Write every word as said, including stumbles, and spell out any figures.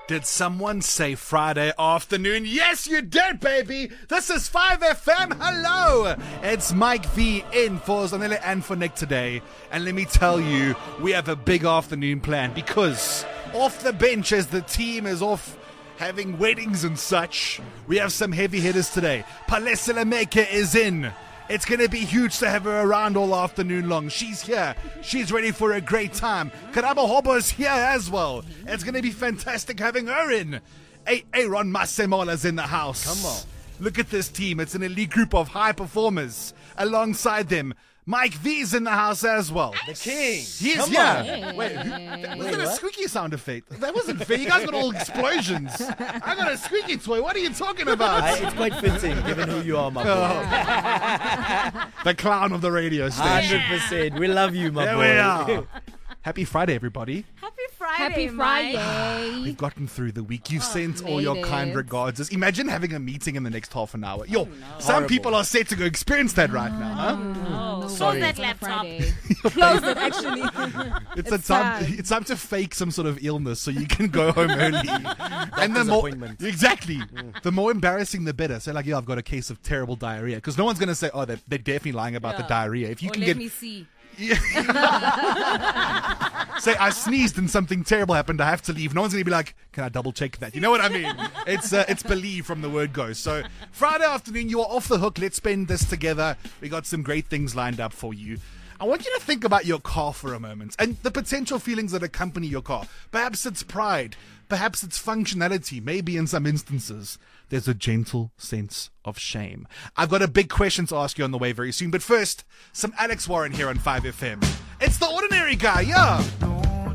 Did someone say Friday afternoon? Yes, you did, baby! This is five F M. Hello! It's Mike V in for Zanele and for Nick today. And let me tell you, we have a big afternoon plan because off the bench as the team is off having weddings and such, we have some heavy hitters today. Palesa Lemeke is in. It's going to be huge to have her around all afternoon long. She's here. She's ready for a great time. Karabo Hobo's here as well. It's going to be fantastic having her in. A- Aaron Masemola's in the house. Come on. Look at this team. It's an elite group of high performers. Alongside them, Mike V's in the house as well. The king. He's Come here. on. Wait, who, that, was Wait, that a what? squeaky sound effect? That wasn't fair. You guys got all explosions. I got a squeaky toy. What are you talking about? I, it's quite fitting, given who you are, my boy. The clown of the radio station. Hundred percent. We love you, my There boy. we are. Happy Friday, everybody. Happy Friday, Happy Mike. Friday. We've gotten through the week. You've Oh, sent all made your it. kind regards. Imagine having a meeting in the next half an hour. Yo, some Horrible. people are set to go experience that right now. Huh? Oh, No, Sorry. Close that it's on a laptop. Friday. Close it, actually. It's, It's a time. sad. It's time to fake some sort of illness so you can go home early. and the Doctor's more appointment. exactly, the more embarrassing, the better. So like, yeah, I've got a case of terrible diarrhea because no one's gonna say, oh, they're, they're definitely lying about the Yeah. diarrhea. If you Or can let get me see. say I sneezed and something terrible happened, I have to leave. No one's gonna be like, can I double check that? You know what I mean? It's uh, it's believe from the word go. So Friday afternoon, you are off the hook. Let's spend this together. We got some great things lined up for you. I want you to think about your car for a moment and the potential feelings that accompany your car. Perhaps it's pride. Perhaps it's functionality. Maybe in some instances, there's a gentle sense of shame. I've got a big question to ask you on the way very soon. But first, some Alex Warren here on five F M. It's the ordinary guy, yeah.